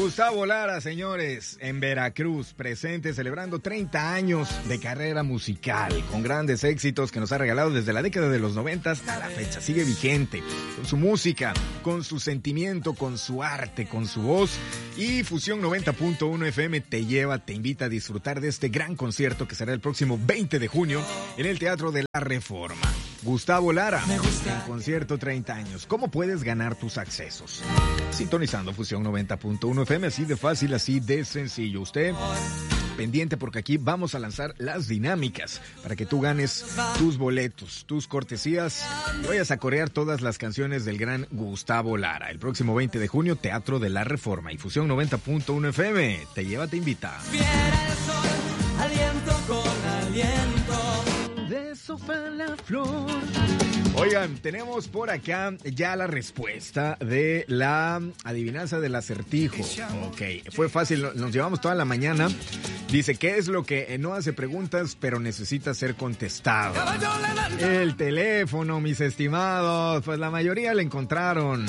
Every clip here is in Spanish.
Gustavo Lara, señores, en Veracruz, presente, celebrando 30 años de carrera musical, con grandes éxitos que nos ha regalado desde la década de los 90 hasta la fecha. Sigue vigente, con su música, con su sentimiento, con su arte, con su voz. Y Fusión 90.1 FM te invita a disfrutar de este gran concierto que será el próximo 20 de junio en el Teatro de la Reforma. Gustavo Lara, en concierto 30 años. ¿Cómo puedes ganar tus accesos? Sintonizando Fusión 90.1 FM, así de fácil, así de sencillo. Usted pendiente porque aquí vamos a lanzar las dinámicas para que tú ganes tus boletos, tus cortesías y vayas a corear todas las canciones del gran Gustavo Lara. El próximo 20 de junio, Teatro de la Reforma y Fusión 90.1 FM. Te invita. Aliento con aliento. De sofá la flor. Oigan, tenemos por acá ya la respuesta de la adivinanza del acertijo. Ok, fue fácil, nos llevamos toda la mañana. Dice, ¿qué es lo que no hace preguntas pero necesita ser contestado? El teléfono, mis estimados. Pues la mayoría le encontraron.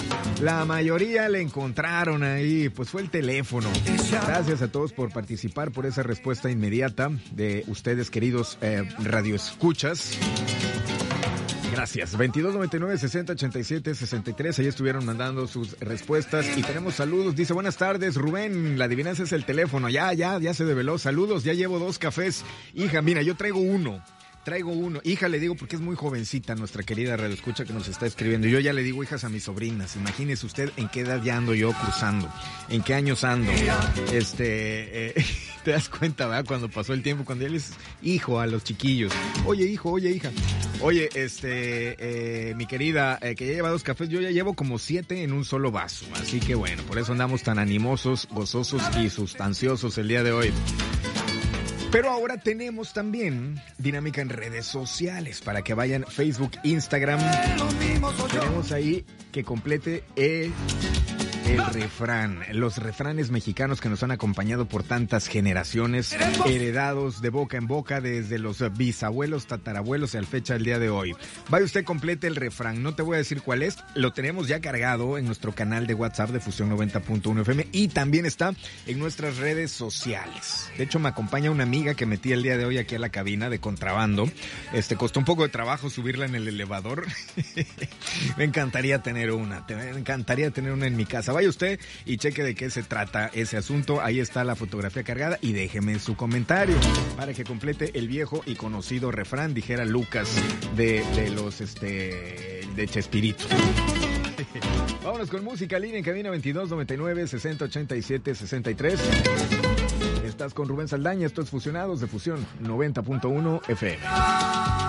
Ahí. Pues fue el teléfono. Gracias a todos por participar, por esa respuesta inmediata de ustedes, queridos radioescuchas. Gracias. 2299-6087-63. Ahí estuvieron mandando sus respuestas y tenemos saludos. Dice, buenas tardes, Rubén. La adivinanza es el teléfono. Ya se develó. Saludos. Ya llevo 2 cafés. Hija, mira, yo traigo uno. Hija, le digo porque es muy jovencita nuestra querida radioescucha que nos está escribiendo. Yo ya le digo hijas a mis sobrinas. Imagínese usted en qué edad ya ando yo cruzando. En qué años ando. Te das cuenta, ¿verdad? Cuando pasó el tiempo, cuando ya les hijo a los chiquillos. Oye, hijo, oye, hija. Oye, mi querida, que ya lleva 2 cafés, yo ya llevo como 7 en un solo vaso. Así que bueno, por eso andamos tan animosos, gozosos y sustanciosos el día de hoy. Pero ahora tenemos también dinámica en redes sociales para que vayan Facebook, Instagram. Tenemos ahí que complete el refrán, los refranes mexicanos que nos han acompañado por tantas generaciones, heredados de boca en boca desde los bisabuelos, tatarabuelos y al fecha del día de hoy. Vaya usted, complete el refrán, no te voy a decir cuál es, lo tenemos ya cargado en nuestro canal de WhatsApp de Fusión 90.1 FM y también está en nuestras redes sociales. De hecho, me acompaña una amiga que metí el día de hoy aquí a la cabina de contrabando. Costó un poco de trabajo subirla en el elevador. Me encantaría tener una en mi casa. Vaya usted y cheque de qué se trata ese asunto. Ahí está la fotografía cargada y déjeme su comentario para que complete el viejo y conocido refrán, dijera Lucas de Chespirito. Vámonos con música, línea en cabina 2299-6087-63. Estás con Rubén Saldaña, esto es Fusionados de Fusión 90.1 FM.